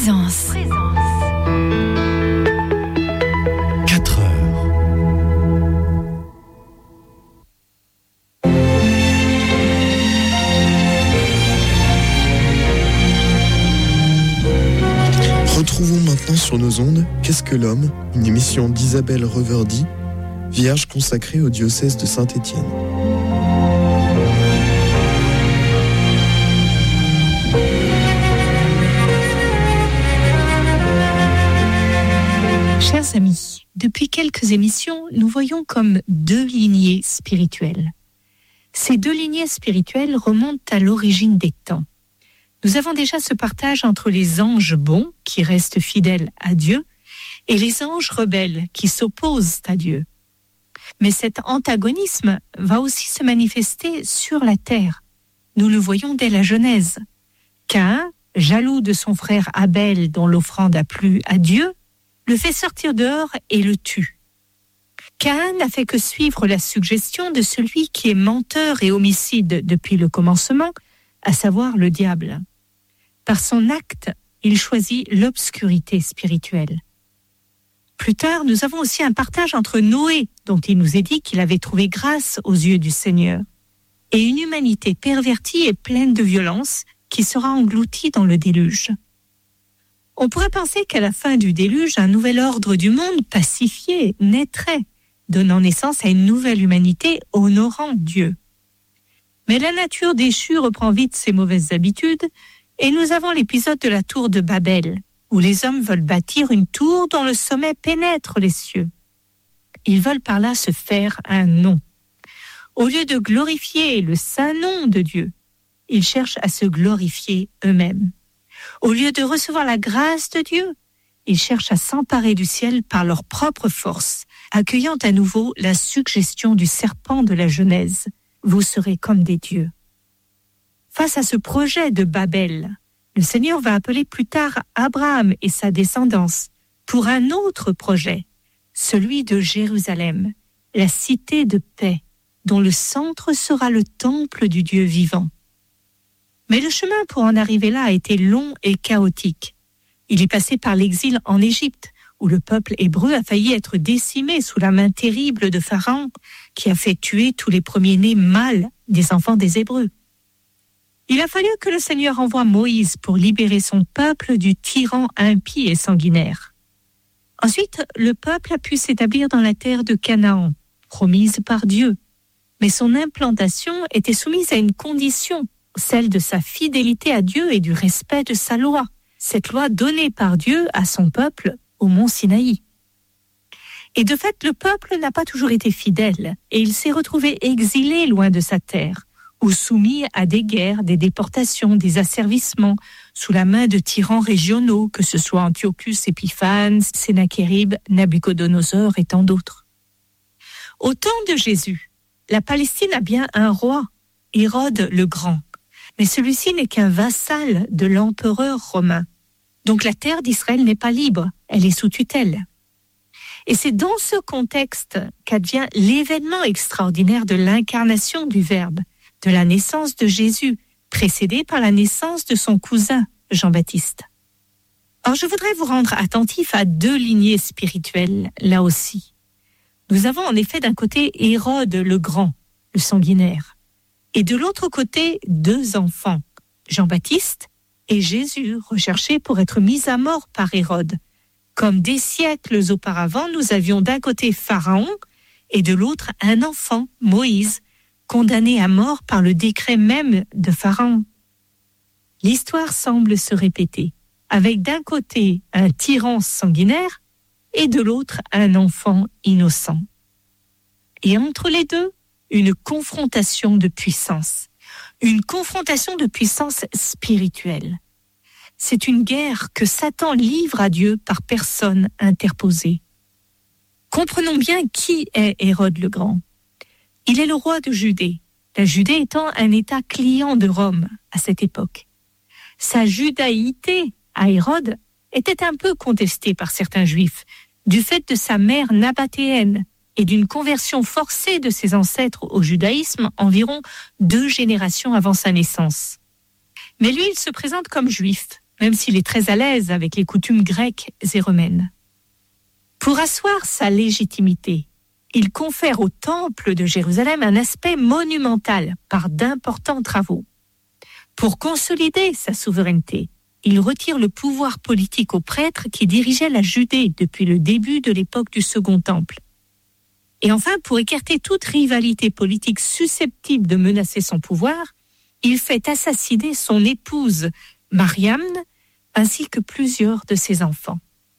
Présence. 4 heures. Retrouvons maintenant sur nos ondes Qu'est-ce que l'homme, une émission d'Isabelle Reverdy, vierge consacrée au diocèse de Saint-Étienne. Chers amis, depuis quelques émissions, nous voyons comme deux lignées spirituelles. Ces deux lignées spirituelles remontent à l'origine des temps. Nous avons déjà ce partage entre les anges bons, qui restent fidèles à Dieu, et les anges rebelles, qui s'opposent à Dieu. Mais cet antagonisme va aussi se manifester sur la terre. Nous le voyons dès la Genèse. Caïn, jaloux de son frère Abel dont l'offrande a plu à Dieu, le fait sortir dehors et le tue. Caïn n'a fait que suivre la suggestion de celui qui est menteur et homicide depuis le commencement, à savoir le diable. Par son acte, il choisit l'obscurité spirituelle. Plus tard, nous avons aussi un partage entre Noé, dont il nous est dit qu'il avait trouvé grâce aux yeux du Seigneur, et une humanité pervertie et pleine de violence qui sera engloutie dans le déluge. On pourrait penser qu'à la fin du déluge, un nouvel ordre du monde pacifié naîtrait, donnant naissance à une nouvelle humanité honorant Dieu. Mais la nature déchue reprend vite ses mauvaises habitudes et nous avons l'épisode de la tour de Babel, où les hommes veulent bâtir une tour dont le sommet pénètre les cieux. Ils veulent par là se faire un nom. Au lieu de glorifier le saint nom de Dieu, ils cherchent à se glorifier eux-mêmes. Au lieu de recevoir la grâce de Dieu, ils cherchent à s'emparer du ciel par leur propre force, accueillant à nouveau la suggestion du serpent de la Genèse. Vous serez comme des dieux. Face à ce projet de Babel, le Seigneur va appeler plus tard Abraham et sa descendance pour un autre projet, celui de Jérusalem, la cité de paix, dont le centre sera le temple du Dieu vivant. Mais le chemin pour en arriver là a été long et chaotique. Il est passé par l'exil en Égypte, où le peuple hébreu a failli être décimé sous la main terrible de Pharaon, qui a fait tuer tous les premiers-nés mâles des enfants des Hébreux. Il a fallu que le Seigneur envoie Moïse pour libérer son peuple du tyran impie et sanguinaire. Ensuite, le peuple a pu s'établir dans la terre de Canaan, promise par Dieu. Mais son implantation était soumise à une condition, celle de sa fidélité à Dieu et du respect de sa loi, cette loi donnée par Dieu à son peuple au mont Sinaï. Et de fait, le peuple n'a pas toujours été fidèle et il s'est retrouvé exilé loin de sa terre, ou soumis à des guerres, des déportations, des asservissements, sous la main de tyrans régionaux, que ce soit Antiochus Épiphanes, Sennachérib, Nabuchodonosor et tant d'autres. Au temps de Jésus, la Palestine a bien un roi, Hérode le Grand, mais celui-ci n'est qu'un vassal de l'empereur romain. Donc la terre d'Israël n'est pas libre, elle est sous tutelle. Et c'est dans ce contexte qu'advient l'événement extraordinaire de l'incarnation du Verbe, de la naissance de Jésus, précédée par la naissance de son cousin, Jean-Baptiste. Or, je voudrais vous rendre attentifs à deux lignées spirituelles, là aussi. Nous avons en effet d'un côté Hérode le Grand, le sanguinaire, et de l'autre côté, deux enfants, Jean-Baptiste et Jésus, recherchés pour être mis à mort par Hérode. Comme des siècles auparavant, nous avions d'un côté Pharaon et de l'autre un enfant, Moïse, condamné à mort par le décret même de Pharaon. L'histoire semble se répéter, avec d'un côté un tyran sanguinaire et de l'autre un enfant innocent. Et entre les deux, une confrontation de puissance. Une confrontation de puissance spirituelle. C'est une guerre que Satan livre à Dieu par personne interposée. Comprenons bien qui est Hérode le Grand. Il est le roi de Judée, la Judée étant un État client de Rome à cette époque. Sa judaïté à Hérode était un peu contestée par certains Juifs, du fait de sa mère nabatéenne et d'une conversion forcée de ses ancêtres au judaïsme environ 2 générations avant sa naissance. Mais lui, il se présente comme juif, même s'il est très à l'aise avec les coutumes grecques et romaines. Pour asseoir sa légitimité, il confère au temple de Jérusalem un aspect monumental par d'importants travaux. Pour consolider sa souveraineté, il retire le pouvoir politique aux prêtres qui dirigeaient la Judée depuis le début de l'époque du Second Temple. Et enfin, pour écarter toute rivalité politique susceptible de menacer son pouvoir, il fait assassiner son épouse Mariam ainsi que plusieurs de ses enfants.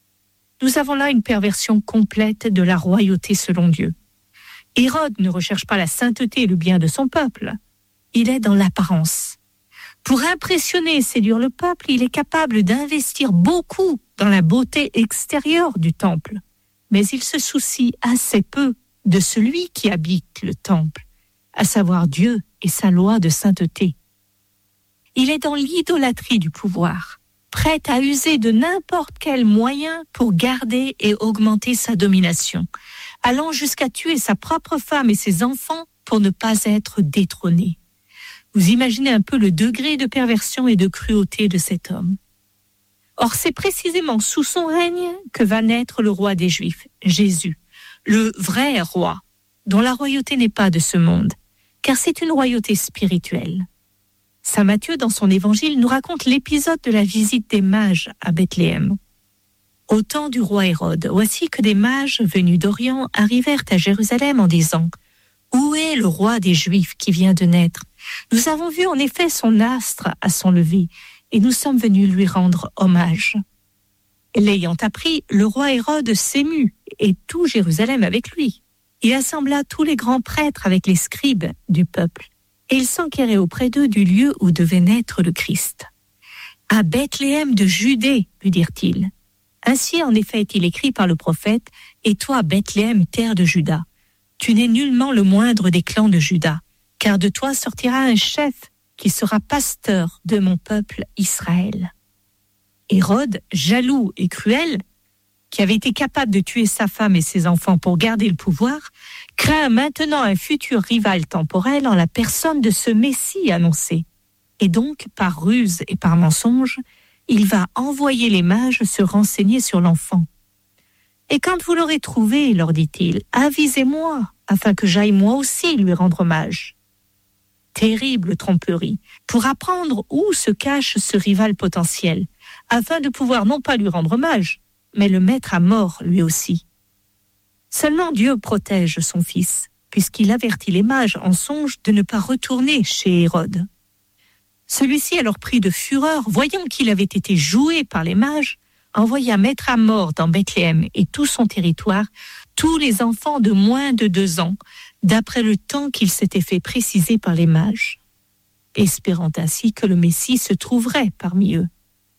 Nous avons là une perversion complète de la royauté selon Dieu. Hérode ne recherche pas la sainteté et le bien de son peuple. Il est dans l'apparence. Pour impressionner et séduire le peuple, il est capable d'investir beaucoup dans la beauté extérieure du temple. Mais il se soucie assez peu de celui qui habite le temple, à savoir Dieu et sa loi de sainteté. Il est dans l'idolâtrie du pouvoir, prêt à user de n'importe quel moyen pour garder et augmenter sa domination, allant jusqu'à tuer sa propre femme et ses enfants pour ne pas être détrôné. Vous imaginez un peu le degré de perversion et de cruauté de cet homme. Or, c'est précisément sous son règne que va naître le roi des Juifs, Jésus, le vrai roi, dont la royauté n'est pas de ce monde, car c'est une royauté spirituelle. Saint Matthieu, dans son évangile, nous raconte l'épisode de la visite des mages à Bethléem. Au temps du roi Hérode, voici que des mages venus d'Orient arrivèrent à Jérusalem en disant « Où est le roi des Juifs qui vient de naître ? Nous avons vu en effet son astre à son lever, et nous sommes venus lui rendre hommage. » L'ayant appris, le roi Hérode s'émut, et tout Jérusalem avec lui. Il assembla tous les grands prêtres avec les scribes du peuple, et il s'enquérait auprès d'eux du lieu où devait naître le Christ. « À Bethléem de Judée, lui dirent-ils. Ainsi en effet est-il écrit par le prophète, « Et toi, Bethléem, terre de Juda, tu n'es nullement le moindre des clans de Juda, car de toi sortira un chef qui sera pasteur de mon peuple Israël. » Hérode, jaloux et cruel, qui avait été capable de tuer sa femme et ses enfants pour garder le pouvoir, craint maintenant un futur rival temporel en la personne de ce Messie annoncé. Et donc, par ruse et par mensonge, il va envoyer les mages se renseigner sur l'enfant. « Et quand vous l'aurez trouvé, leur dit-il, avisez-moi, afin que j'aille moi aussi lui rendre hommage. » Terrible tromperie, pour apprendre où se cache ce rival potentiel, afin de pouvoir non pas lui rendre hommage, mais le mettre à mort lui aussi. Seulement Dieu protège son fils, puisqu'il avertit les mages en songe de ne pas retourner chez Hérode. Celui-ci, alors pris de fureur, voyant qu'il avait été joué par les mages, envoya mettre à mort dans Bethléem et tout son territoire tous les enfants de moins de 2 ans, d'après le temps qu'il s'était fait préciser par les mages, espérant ainsi que le Messie se trouverait parmi eux.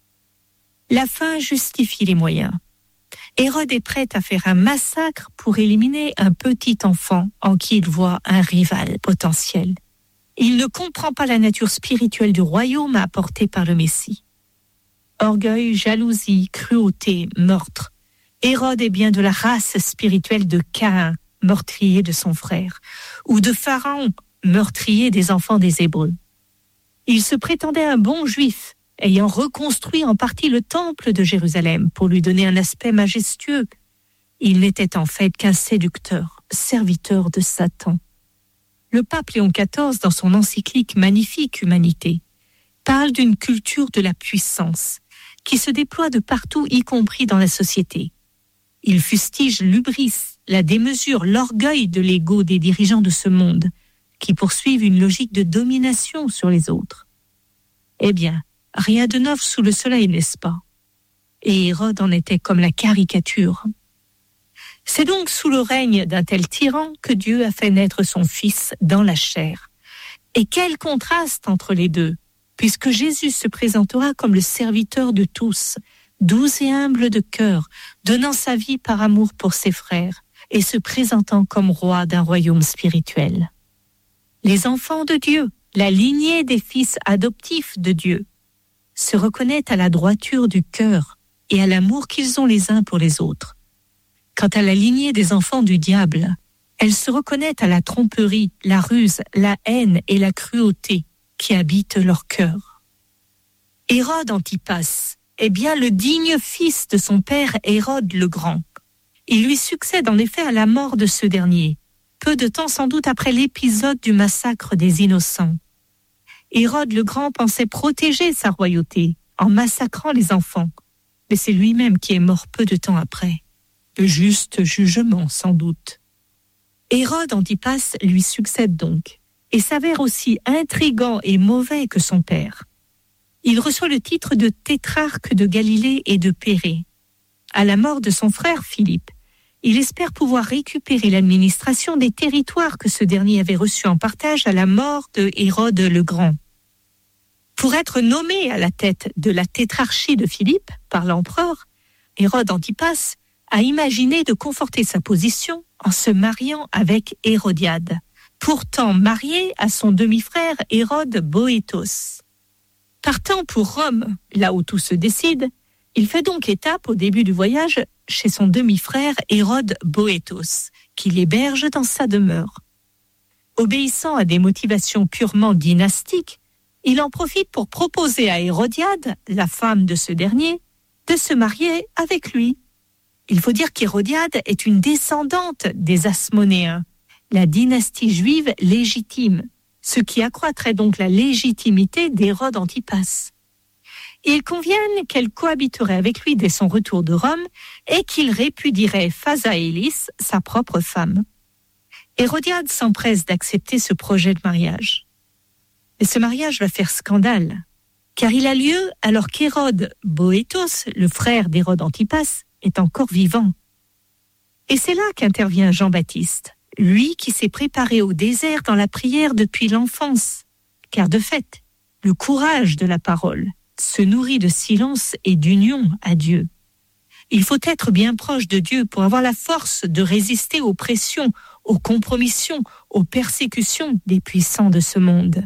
La fin justifie les moyens. Hérode est prêt à faire un massacre pour éliminer un petit enfant en qui il voit un rival potentiel. Il ne comprend pas la nature spirituelle du royaume apportée par le Messie. Orgueil, jalousie, cruauté, meurtre. Hérode est bien de la race spirituelle de Caïn, meurtrier de son frère, ou de Pharaon, meurtrier des enfants des Hébreux. Il se prétendait un bon juif, ayant reconstruit en partie le temple de Jérusalem pour lui donner un aspect majestueux. Il n'était en fait qu'un séducteur, serviteur de Satan. Le pape Léon XIV, dans son encyclique Magnifique Humanité, parle d'une culture de la puissance qui se déploie de partout, y compris dans la société. Il fustige l'hubris, la démesure, l'orgueil de l'ego des dirigeants de ce monde, qui poursuivent une logique de domination sur les autres. Eh bien, rien de neuf sous le soleil, n'est-ce pas? Et Hérode en était comme la caricature. C'est donc sous le règne d'un tel tyran que Dieu a fait naître son Fils dans la chair. Et quel contraste entre les deux, puisque Jésus se présentera comme le serviteur de tous, doux et humble de cœur, donnant sa vie par amour pour ses frères et se présentant comme roi d'un royaume spirituel. Les enfants de Dieu, la lignée des fils adoptifs de Dieu, se reconnaissent à la droiture du cœur et à l'amour qu'ils ont les uns pour les autres. Quant à la lignée des enfants du diable, elle se reconnaît à la tromperie, la ruse, la haine et la cruauté qui habitent leur cœur. Hérode Antipas est bien le digne fils de son père Hérode le Grand. Il lui succède en effet à la mort de ce dernier, peu de temps sans doute après l'épisode du massacre des innocents. Hérode le Grand pensait protéger sa royauté en massacrant les enfants, mais c'est lui-même qui est mort peu de temps après. De juste jugement sans doute. Hérode Antipas lui succède donc, et s'avère aussi intrigant et mauvais que son père. Il reçoit le titre de tétrarque de Galilée et de Pérée. À la mort de son frère Philippe, il espère pouvoir récupérer l'administration des territoires que ce dernier avait reçus en partage à la mort de Hérode le Grand. Pour être nommé à la tête de la tétrarchie de Philippe par l'empereur, Hérode Antipas a imaginé de conforter sa position en se mariant avec Hérodiade, pourtant mariée à son demi-frère Hérode Boétos. Partant pour Rome, là où tout se décide, il fait donc étape au début du voyage chez son demi-frère Hérode Boétos, qui l'héberge dans sa demeure. Obéissant à des motivations purement dynastiques, il en profite pour proposer à Hérodiade, la femme de ce dernier, de se marier avec lui. Il faut dire qu'Hérodiade est une descendante des Asmonéens, la dynastie juive légitime, ce qui accroîtrait donc la légitimité d'Hérode Antipas. Il conviennent qu'elle cohabiterait avec lui dès son retour de Rome et qu'il répudierait Phasaélis, sa propre femme. Hérodiade s'empresse d'accepter ce projet de mariage. Mais ce mariage va faire scandale, car il a lieu alors qu'Hérode Boétos, le frère d'Hérode Antipas, est encore vivant. Et c'est là qu'intervient Jean-Baptiste, lui qui s'est préparé au désert dans la prière depuis l'enfance, car de fait, le courage de la parole se nourrit de silence et d'union à Dieu. Il faut être bien proche de Dieu pour avoir la force de résister aux pressions, aux compromissions, aux persécutions des puissants de ce monde.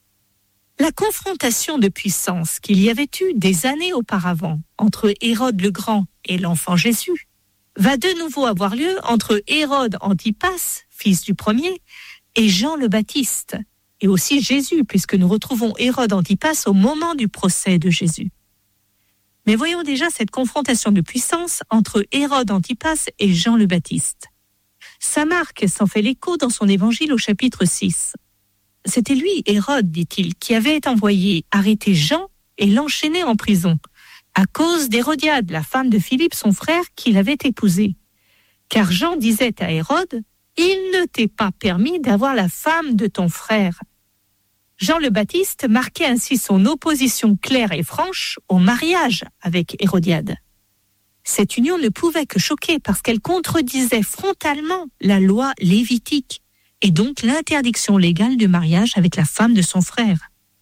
La confrontation de puissance qu'il y avait eu des années auparavant entre Hérode le Grand et l'enfant Jésus va de nouveau avoir lieu entre Hérode Antipas, fils du premier, et Jean le Baptiste, et aussi Jésus, puisque nous retrouvons Hérode Antipas au moment du procès de Jésus. Mais voyons déjà cette confrontation de puissance entre Hérode Antipas et Jean le Baptiste. Saint Marc s'en fait l'écho dans son évangile au chapitre 6. C'était lui, Hérode, dit-il, qui avait envoyé arrêter Jean et l'enchaîner en prison, à cause d'Hérodiade, la femme de Philippe, son frère, qu'il avait épousé. Car Jean disait à Hérode, « Il ne t'est pas permis d'avoir la femme de ton frère. » Jean le Baptiste marquait ainsi son opposition claire et franche au mariage avec Hérodiade. Cette union ne pouvait que choquer parce qu'elle contredisait frontalement la loi lévitique, et donc l'interdiction légale du mariage avec la femme de son frère.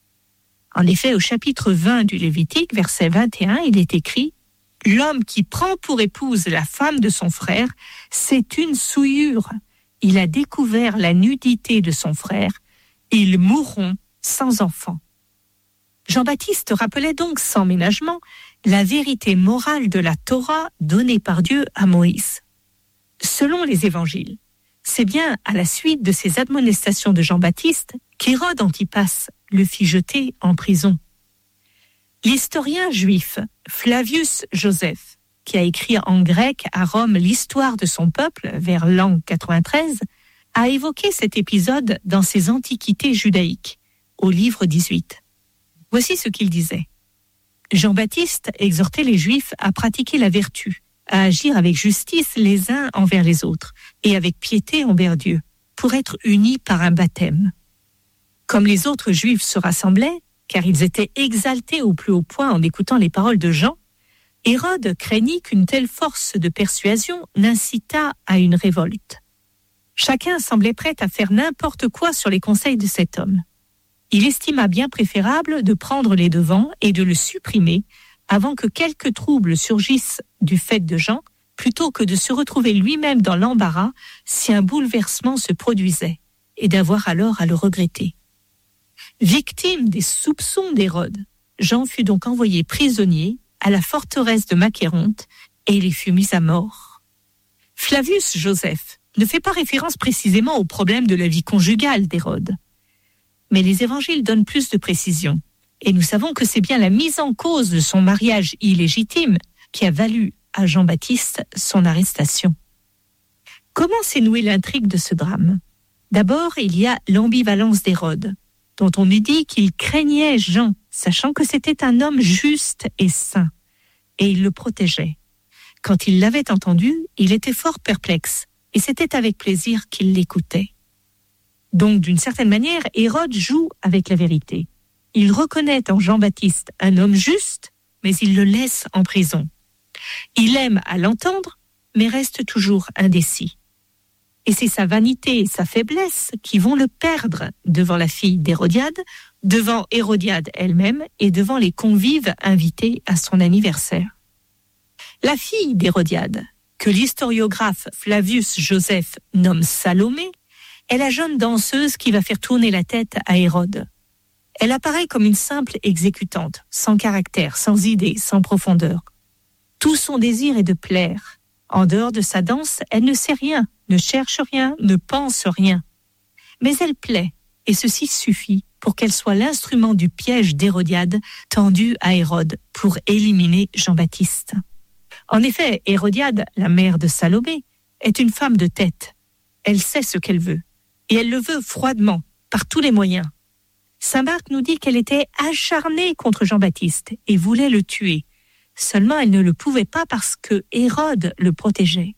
En effet, au chapitre 20 du Lévitique, verset 21, il est écrit « L'homme qui prend pour épouse la femme de son frère, c'est une souillure. Il a découvert la nudité de son frère. Ils mourront sans enfant. » Jean-Baptiste rappelait donc sans ménagement la vérité morale de la Torah donnée par Dieu à Moïse. Selon les évangiles, c'est bien à la suite de ces admonestations de Jean-Baptiste qu'Hérode Antipas le fit jeter en prison. L'historien juif Flavius Joseph, qui a écrit en grec à Rome l'histoire de son peuple vers l'an 93, a évoqué cet épisode dans ses Antiquités judaïques, au livre 18. Voici ce qu'il disait. Jean-Baptiste exhortait les Juifs à pratiquer la vertu, à agir avec justice les uns envers les autres et avec piété envers Dieu, pour être unis par un baptême. Comme les autres Juifs se rassemblaient, car ils étaient exaltés au plus haut point en écoutant les paroles de Jean, Hérode craignit qu'une telle force de persuasion n'incitât à une révolte. Chacun semblait prêt à faire n'importe quoi sur les conseils de cet homme. Il estima bien préférable de prendre les devants et de le supprimer avant que quelques troubles surgissent du fait de Jean, plutôt que de se retrouver lui-même dans l'embarras si un bouleversement se produisait, et d'avoir alors à le regretter. Victime des soupçons d'Hérode, Jean fut donc envoyé prisonnier à la forteresse de Macéronte et il y fut mis à mort. Flavius Joseph ne fait pas référence précisément au problème de la vie conjugale d'Hérode. Mais les évangiles donnent plus de précisions. Et nous savons que c'est bien la mise en cause de son mariage illégitime qui a valu à Jean-Baptiste son arrestation. Comment s'est nouée l'intrigue de ce drame ? D'abord, il y a l'ambivalence d'Hérode, dont on nous dit qu'il craignait Jean, sachant que c'était un homme juste et saint, et il le protégeait. Quand il l'avait entendu, il était fort perplexe, et c'était avec plaisir qu'il l'écoutait. Donc, d'une certaine manière, Hérode joue avec la vérité. Il reconnaît en Jean-Baptiste un homme juste, mais il le laisse en prison. Il aime à l'entendre, mais reste toujours indécis. Et c'est sa vanité et sa faiblesse qui vont le perdre devant la fille d'Hérodiade, devant Hérodiade elle-même et devant les convives invités à son anniversaire. La fille d'Hérodiade, que l'historiographe Flavius Joseph nomme Salomé, est la jeune danseuse qui va faire tourner la tête à Hérode. Elle apparaît comme une simple exécutante, sans caractère, sans idée, sans profondeur. Tout son désir est de plaire. En dehors de sa danse, elle ne sait rien, ne cherche rien, ne pense rien. Mais elle plaît, et ceci suffit pour qu'elle soit l'instrument du piège d'Hérodiade tendu à Hérode pour éliminer Jean-Baptiste. En effet, Hérodiade, la mère de Salomé, est une femme de tête. Elle sait ce qu'elle veut, et elle le veut froidement, par tous les moyens. Saint Marc nous dit qu'elle était acharnée contre Jean-Baptiste et voulait le tuer. Seulement, elle ne le pouvait pas parce que Hérode le protégeait.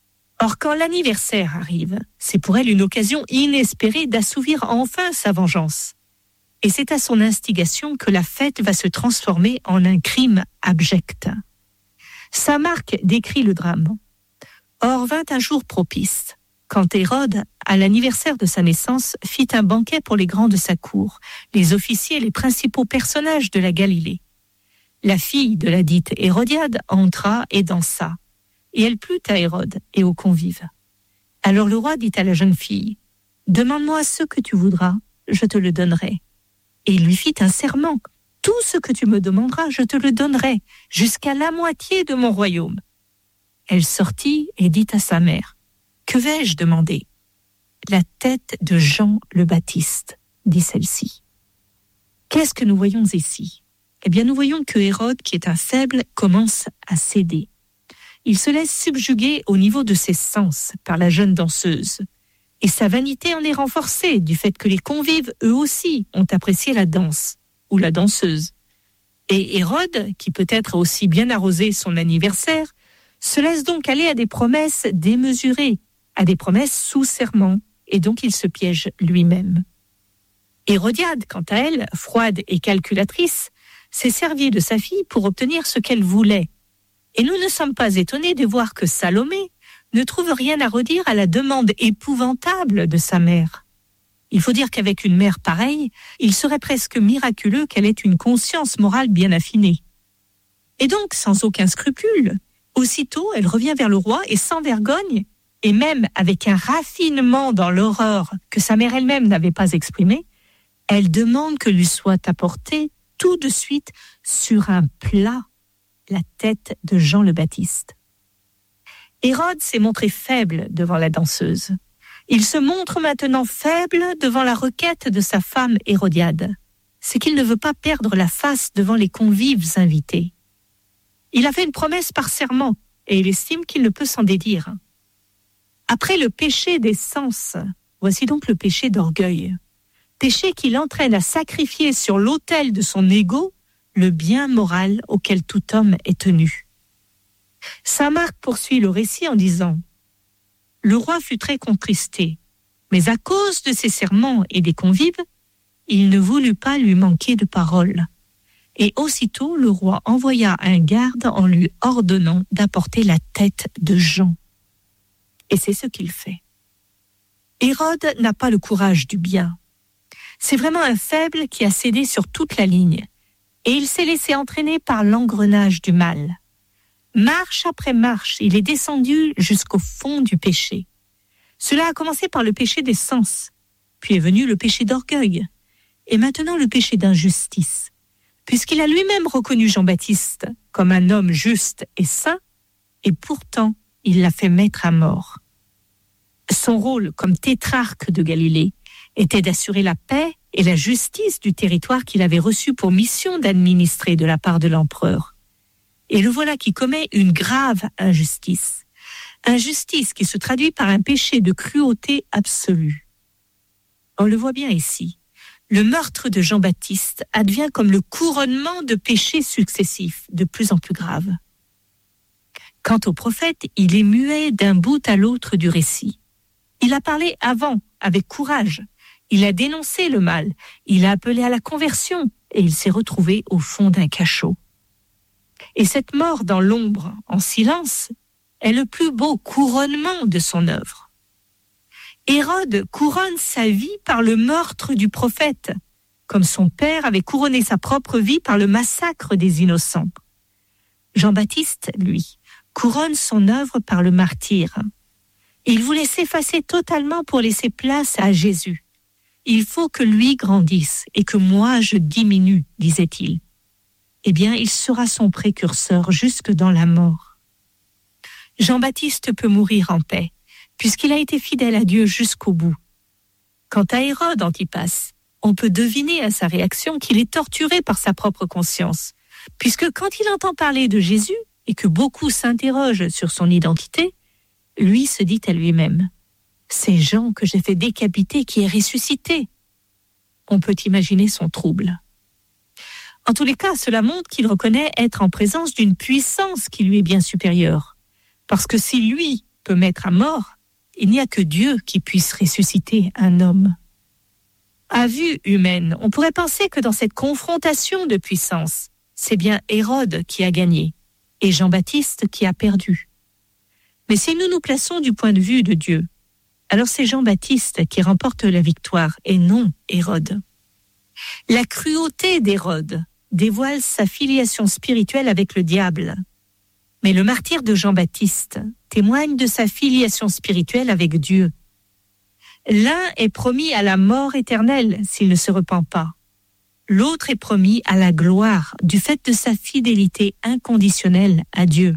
Or, quand l'anniversaire arrive, c'est pour elle une occasion inespérée d'assouvir enfin sa vengeance. Et c'est à son instigation que la fête va se transformer en un crime abject. Saint Marc décrit le drame. Or, vint un jour propice, quand Hérode, à l'anniversaire de sa naissance, fit un banquet pour les grands de sa cour, les officiers et les principaux personnages de la Galilée. La fille de la dite Hérodiade entra et dansa, et elle plut à Hérode et aux convives. Alors le roi dit à la jeune fille, « Demande-moi ce que tu voudras, je te le donnerai. » Et il lui fit un serment, « Tout ce que tu me demanderas, je te le donnerai, jusqu'à la moitié de mon royaume. » Elle sortit et dit à sa mère, « Que vais-je demander ?»« La tête de Jean le Baptiste, » dit celle-ci. Qu'est-ce que nous voyons ici ? Eh bien, nous voyons que Hérode, qui est un faible, commence à céder. Il se laisse subjuguer au niveau de ses sens par la jeune danseuse. Et sa vanité en est renforcée du fait que les convives, eux aussi, ont apprécié la danse, ou la danseuse. Et Hérode, qui peut-être a aussi bien arrosé son anniversaire, se laisse donc aller à des promesses démesurées, à des promesses sous serment, et donc il se piège lui-même. Hérodiade, quant à elle, froide et calculatrice, s'est servie de sa fille pour obtenir ce qu'elle voulait. Et nous ne sommes pas étonnés de voir que Salomé ne trouve rien à redire à la demande épouvantable de sa mère. Il faut dire qu'avec une mère pareille, il serait presque miraculeux qu'elle ait une conscience morale bien affinée. Et donc, sans aucun scrupule, aussitôt elle revient vers le roi et sans vergogne, et même avec un raffinement dans l'horreur que sa mère elle-même n'avait pas exprimé, elle demande que lui soit apportée tout de suite sur un plat la tête de Jean le Baptiste. Hérode s'est montré faible devant la danseuse. Il se montre maintenant faible devant la requête de sa femme Hérodiade. C'est qu'il ne veut pas perdre la face devant les convives invités. Il a fait une promesse par serment et il estime qu'il ne peut s'en dédire. Après le péché des sens, voici donc le péché d'orgueil. Péché qui l'entraîne à sacrifier sur l'autel de son ego le bien moral auquel tout homme est tenu. Saint Marc poursuit le récit en disant « Le roi fut très contristé, mais à cause de ses serments et des convives, il ne voulut pas lui manquer de parole. Et aussitôt le roi envoya un garde en lui ordonnant d'apporter la tête de Jean. Et c'est ce qu'il fait. Hérode n'a pas le courage du bien. C'est vraiment un faible qui a cédé sur toute la ligne, et il s'est laissé entraîner par l'engrenage du mal. Marche après marche, il est descendu jusqu'au fond du péché. Cela a commencé par le péché des sens, puis est venu le péché d'orgueil, et maintenant le péché d'injustice, puisqu'il a lui-même reconnu Jean-Baptiste comme un homme juste et saint, et pourtant il l'a fait mettre à mort. Son rôle comme tétrarque de Galilée était d'assurer la paix et la justice du territoire qu'il avait reçu pour mission d'administrer de la part de l'empereur. Et le voilà qui commet une grave injustice. Injustice qui se traduit par un péché de cruauté absolue. On le voit bien ici. Le meurtre de Jean-Baptiste advient comme le couronnement de péchés successifs, de plus en plus graves. Quant au prophète, il est muet d'un bout à l'autre du récit. Il a parlé avant, avec courage. Il a dénoncé le mal. Il a appelé à la conversion et il s'est retrouvé au fond d'un cachot. Et cette mort dans l'ombre, en silence, est le plus beau couronnement de son œuvre. Hérode couronne sa vie par le meurtre du prophète, comme son père avait couronné sa propre vie par le massacre des innocents. Jean-Baptiste, lui, couronne son œuvre par le martyre. Il voulait s'effacer totalement pour laisser place à Jésus. Il faut que lui grandisse et que moi je diminue, disait-il. Eh bien, il sera son précurseur jusque dans la mort. Jean-Baptiste peut mourir en paix, puisqu'il a été fidèle à Dieu jusqu'au bout. Quant à Hérode Antipas, on peut deviner à sa réaction qu'il est torturé par sa propre conscience, puisque quand il entend parler de Jésus et que beaucoup s'interrogent sur son identité, lui se dit à lui-même « C'est Jean que j'ai fait décapiter qui est ressuscité ». On peut imaginer son trouble. En tous les cas, cela montre qu'il reconnaît être en présence d'une puissance qui lui est bien supérieure. Parce que si lui peut mettre à mort, il n'y a que Dieu qui puisse ressusciter un homme. À vue humaine, on pourrait penser que dans cette confrontation de puissance, c'est bien Hérode qui a gagné et Jean-Baptiste qui a perdu. Mais si nous nous plaçons du point de vue de Dieu, alors c'est Jean-Baptiste qui remporte la victoire et non Hérode. La cruauté d'Hérode dévoile sa filiation spirituelle avec le diable. Mais le martyre de Jean-Baptiste témoigne de sa filiation spirituelle avec Dieu. L'un est promis à la mort éternelle s'il ne se repent pas. L'autre est promis à la gloire du fait de sa fidélité inconditionnelle à Dieu.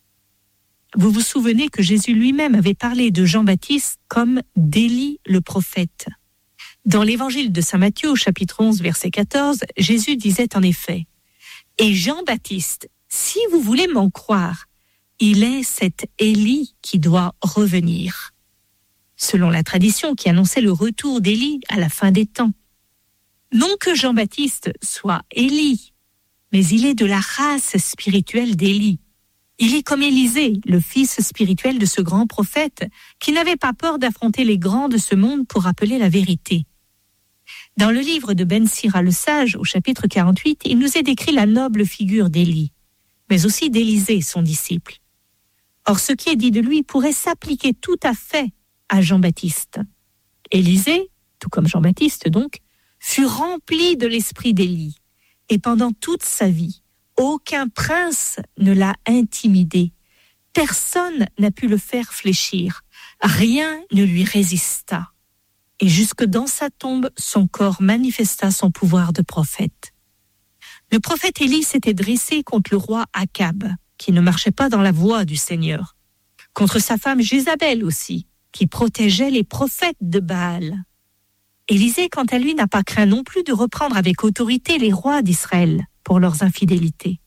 Vous vous souvenez que Jésus lui-même avait parlé de Jean-Baptiste comme d'Élie le prophète. Dans l'évangile de saint Matthieu, au chapitre 11, verset 14, Jésus disait en effet « Et Jean-Baptiste, si vous voulez m'en croire, il est cet Élie qui doit revenir. » Selon la tradition qui annonçait le retour d'Élie à la fin des temps. Non que Jean-Baptiste soit Élie, mais il est de la race spirituelle d'Élie. Il est comme Élisée, le fils spirituel de ce grand prophète, qui n'avait pas peur d'affronter les grands de ce monde pour rappeler la vérité. Dans le livre de Ben Sira le Sage, au chapitre 48, il nous est décrit la noble figure d'Élie, mais aussi d'Élisée, son disciple. Or, ce qui est dit de lui pourrait s'appliquer tout à fait à Jean-Baptiste. Élisée, tout comme Jean-Baptiste donc, fut rempli de l'esprit d'Élie, et pendant toute sa vie, aucun prince ne l'a intimidé. Personne n'a pu le faire fléchir. Rien ne lui résista. Et jusque dans sa tombe, son corps manifesta son pouvoir de prophète. Le prophète Élie s'était dressé contre le roi Akab, qui ne marchait pas dans la voie du Seigneur. Contre sa femme Jézabel aussi, qui protégeait les prophètes de Baal. Élisée, quant à lui, n'a pas craint non plus de reprendre avec autorité les rois d'Israël pour leurs infidélités.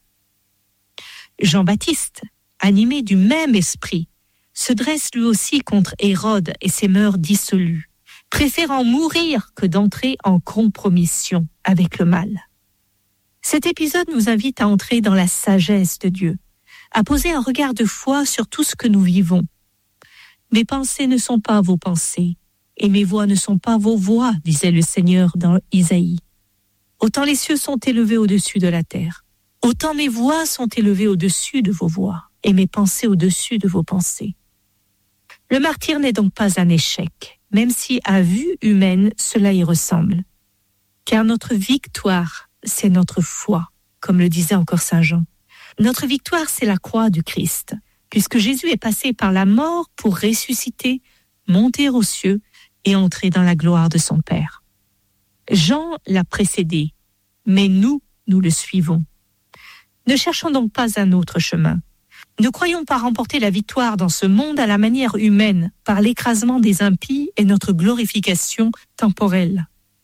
Jean-Baptiste, animé du même esprit, se dresse lui aussi contre Hérode et ses mœurs dissolues, préférant mourir que d'entrer en compromission avec le mal. Cet épisode nous invite à entrer dans la sagesse de Dieu, à poser un regard de foi sur tout ce que nous vivons. Mes pensées ne sont pas vos pensées, et mes voix ne sont pas vos voix, disait le Seigneur dans Isaïe. Autant les cieux sont élevés au-dessus de la terre, autant mes voix sont élevées au-dessus de vos voix, et mes pensées au-dessus de vos pensées. Le martyre n'est donc pas un échec, même si à vue humaine cela y ressemble. Car notre victoire, c'est notre foi, comme le disait encore saint Jean. Notre victoire, c'est la croix du Christ, puisque Jésus est passé par la mort pour ressusciter, monter aux cieux et entrer dans la gloire de son Père. Jean l'a précédé, mais nous le suivons. Ne cherchons donc pas un autre chemin. Ne croyons pas remporter la victoire dans ce monde à la manière humaine, par l'écrasement des impies et notre glorification temporelle.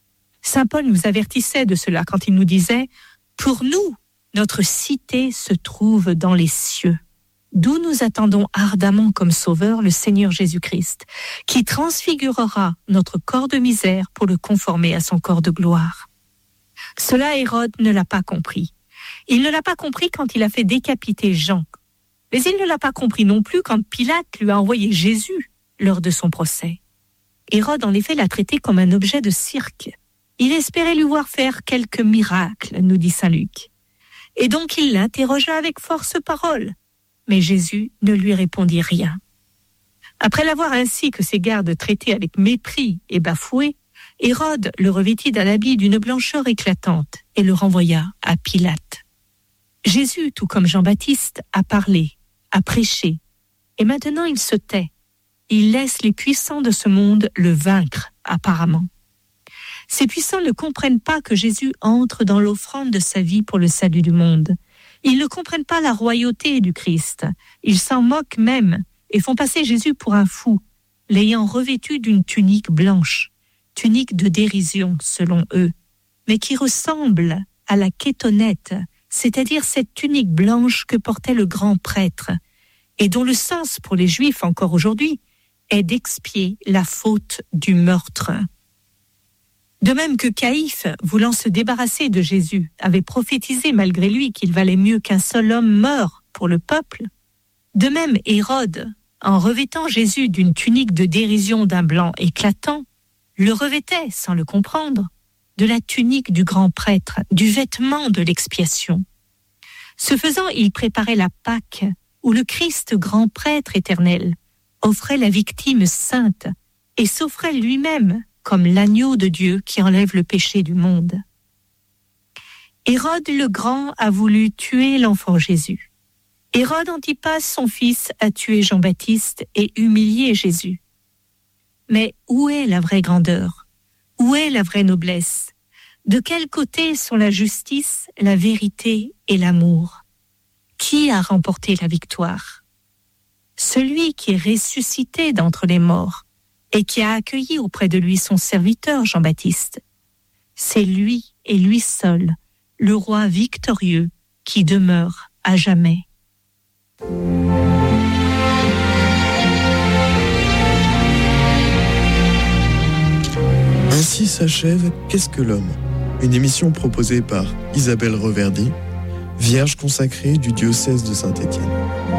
Saint Paul nous avertissait de cela quand il nous disait « Pour nous, notre cité se trouve dans les cieux, d'où nous attendons ardemment comme sauveur le Seigneur Jésus-Christ, qui transfigurera notre corps de misère pour le conformer à son corps de gloire. » Cela, Hérode ne l'a pas compris. Il ne l'a pas compris quand il a fait décapiter Jean. Mais il ne l'a pas compris non plus quand Pilate lui a envoyé Jésus lors de son procès. Hérode, en effet, l'a traité comme un objet de cirque. Il espérait lui voir faire quelques miracles, nous dit saint Luc. Et donc il l'interrogea avec force parole. Mais Jésus ne lui répondit rien. Après l'avoir ainsi que ses gardes traité avec mépris et bafoué, Hérode le revêtit d'un habit d'une blancheur éclatante et le renvoya à Pilate. Jésus, tout comme Jean-Baptiste, a parlé, a prêché, et maintenant il se tait. Il laisse les puissants de ce monde le vaincre, apparemment. Ces puissants ne comprennent pas que Jésus entre dans l'offrande de sa vie pour le salut du monde. Ils ne comprennent pas la royauté du Christ. Ils s'en moquent même et font passer Jésus pour un fou, l'ayant revêtu d'une tunique blanche, tunique de dérision selon eux, mais qui ressemble à la kétonette, c'est-à-dire cette tunique blanche que portait le grand prêtre, et dont le sens pour les Juifs encore aujourd'hui est d'expier la faute du meurtre. De même que Caïphe, voulant se débarrasser de Jésus, avait prophétisé malgré lui qu'il valait mieux qu'un seul homme meure pour le peuple, de même Hérode, en revêtant Jésus d'une tunique de dérision d'un blanc éclatant, le revêtait, sans le comprendre, de la tunique du grand prêtre, du vêtement de l'expiation. Ce faisant, il préparait la Pâque, où le Christ grand prêtre éternel offrait la victime sainte et s'offrait lui-même comme l'agneau de Dieu qui enlève le péché du monde. Hérode le Grand a voulu tuer l'enfant Jésus. Hérode Antipas, son fils, a tué Jean-Baptiste et humilié Jésus. Mais où est la vraie grandeur? Où est la vraie noblesse? De quel côté sont la justice, la vérité et l'amour? Qui a remporté la victoire? Celui qui est ressuscité d'entre les morts et qui a accueilli auprès de lui son serviteur Jean-Baptiste. C'est lui et lui seul, le roi victorieux qui demeure à jamais. Ainsi s'achève Qu'est-ce que l'homme? Une émission proposée par Isabelle Reverdy, vierge consacrée du diocèse de Saint-Étienne.